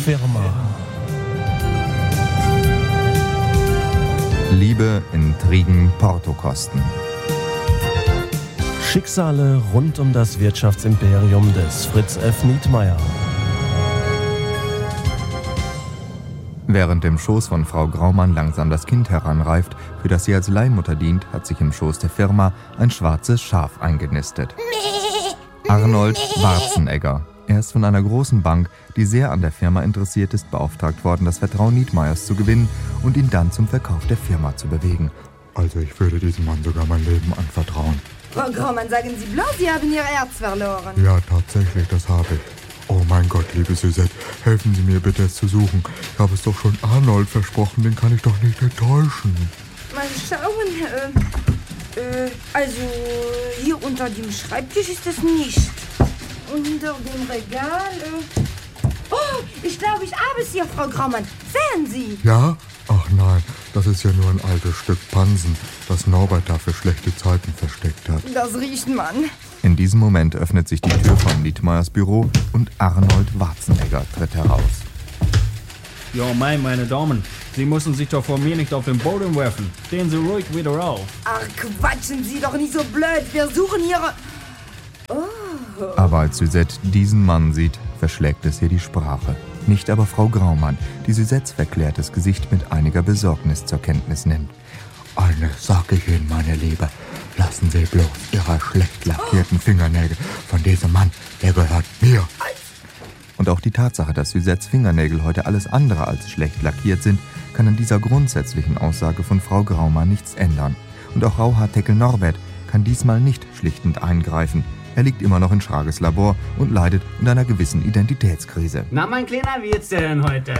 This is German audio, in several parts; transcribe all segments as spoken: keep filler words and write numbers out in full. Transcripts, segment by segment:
Firma. Liebe, Intrigen, Portokosten. Schicksale rund um das Wirtschaftsimperium des Fritz F. Nietmeyer. Während im Schoß von Frau Graumann langsam das Kind heranreift, für das sie als Leihmutter dient, hat sich im Schoß der Firma ein schwarzes Schaf eingenistet. Arnold Warzenegger. Er ist von einer großen Bank, die sehr an der Firma interessiert ist, beauftragt worden, das Vertrauen Nietmeyers zu gewinnen und ihn dann zum Verkauf der Firma zu bewegen. Also ich würde diesem Mann sogar mein Leben anvertrauen. Frau Graumann, sagen Sie bloß, Sie haben Ihr Herz verloren. Ja, tatsächlich, das habe ich. Oh mein Gott, liebe Suzette, helfen Sie mir bitte, es zu suchen. Ich habe es doch schon Arnold versprochen, den kann ich doch nicht enttäuschen. Mal schauen, äh, äh, also hier unter dem Schreibtisch ist es nicht. Unter dem Regal, äh, oh, ich glaube, ich habe es hier, Frau Graumann. Sehen Sie. Ja? Ach nein, das ist ja nur ein altes Stück Pansen, das Norbert da für schlechte Zeiten versteckt hat. Das riecht man. In diesem Moment öffnet sich die Tür von Nietmeyers Büro und Arnold Warzenegger tritt heraus. Ja, mein, meine Damen, Sie müssen sich doch vor mir nicht auf den Boden werfen. Stehen Sie ruhig wieder auf. Ach, quatschen Sie doch nicht so blöd. Wir suchen Ihre... Oh. Aber als Suzette diesen Mann sieht, verschlägt es ihr die Sprache. Nicht aber Frau Graumann, die Suzettes verklärtes Gesicht mit einiger Besorgnis zur Kenntnis nimmt. Eines sag ich Ihnen, meine Liebe. Lassen Sie bloß Ihre schlecht lackierten Fingernägel von diesem Mann, der gehört mir. Und auch die Tatsache, dass Suzettes Fingernägel heute alles andere als schlecht lackiert sind, kann an dieser grundsätzlichen Aussage von Frau Graumann nichts ändern. Und auch Rauhaarteckel Norbert kann diesmal nicht schlichtend eingreifen. Er liegt immer noch in Schrages Labor und leidet unter einer gewissen Identitätskrise. Na, mein Kleiner, wie geht's dir denn heute?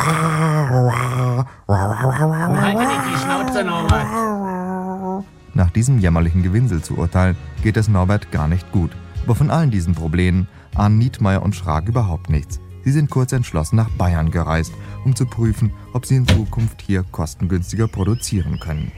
Halt nicht die Schnauze, Norbert. Nach diesem jämmerlichen Gewinsel zu urteilen, geht es Norbert gar nicht gut. Aber von allen diesen Problemen ahnen Nietmeyer und Schrag überhaupt nichts. Sie sind kurz entschlossen nach Bayern gereist, um zu prüfen, ob sie in Zukunft hier kostengünstiger produzieren können.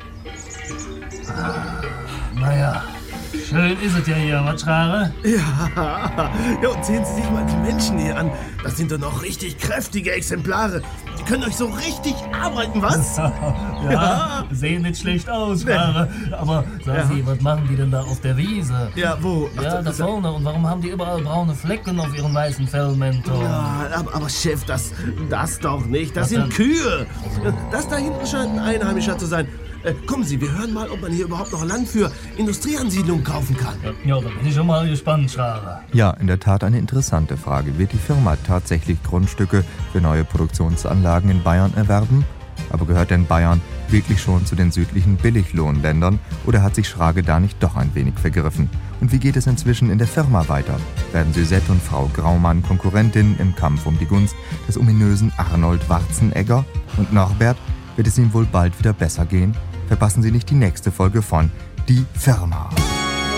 Naja, schön ist es ja hier, was, Schrare? Ja, ja, und sehen Sie sich mal die Menschen hier an. Das sind doch noch richtig kräftige Exemplare. Die können euch so richtig arbeiten, was? ja, Ja. sehen nicht schlecht aus, Schrare. Aber sagen Ja. Sie, was machen die denn da auf der Wiese? Ja, wo? Ach, Ja, da das- vorne. Und warum haben die überall braune Flecken auf ihren weißen Fellmänteln? Ja, aber, aber Chef, das, das doch nicht. Das Was sind denn? Kühe. Das da hinten scheint ein Einheimischer zu sein. Äh, kommen Sie, wir hören mal, ob man hier überhaupt noch Land für Industrieansiedlungen kaufen kann. Ja, da bin ich schon mal gespannt, Schrare. Ja, in der Tat eine interessante Frage. Wird die Firma tatsächlich Grundstücke für neue Produktionsanlagen in Bayern erwerben? Aber gehört denn Bayern wirklich schon zu den südlichen Billiglohnländern oder hat sich Schrage da nicht doch ein wenig vergriffen? Und wie geht es inzwischen in der Firma weiter? Werden Suzette und Frau Graumann Konkurrentinnen im Kampf um die Gunst des ominösen Arnold Warzenegger? Und Norbert, wird es ihm wohl bald wieder besser gehen? Verpassen Sie nicht die nächste Folge von Die Firma.